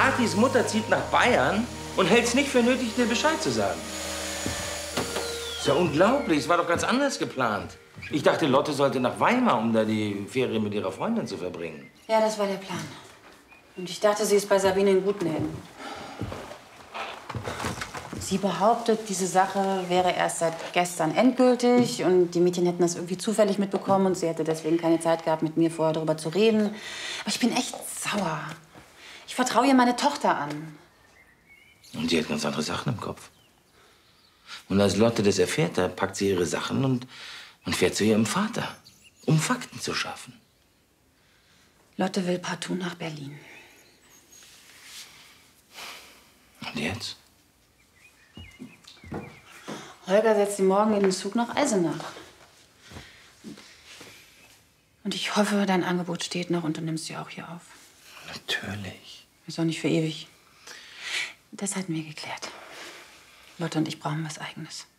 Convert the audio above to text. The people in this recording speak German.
Kathis Mutter zieht nach Bayern und hält es nicht für nötig, dir Bescheid zu sagen. Ist ja unglaublich, es war doch ganz anders geplant. Ich dachte, Lotte sollte nach Weimar, um da die Ferien mit ihrer Freundin zu verbringen. Ja, das war der Plan. Und ich dachte, sie ist bei Sabine in guten Händen. Sie behauptet, diese Sache wäre erst seit gestern endgültig und die Mädchen hätten das irgendwie zufällig mitbekommen und sie hätte deswegen keine Zeit gehabt, mit mir vorher darüber zu reden. Aber ich bin echt sauer. Ich vertraue ihr meine Tochter an. Und die hat ganz andere Sachen im Kopf. Und als Lotte das erfährt, da packt sie ihre Sachen und fährt zu ihrem Vater, um Fakten zu schaffen. Lotte will partout nach Berlin. Und jetzt? Holger setzt sie morgen in den Zug nach Eisenach. Und ich hoffe, dein Angebot steht noch und du nimmst sie auch hier auf. Natürlich. Ist auch nicht für ewig. Das hatten wir geklärt. Lotte und ich brauchen was Eigenes.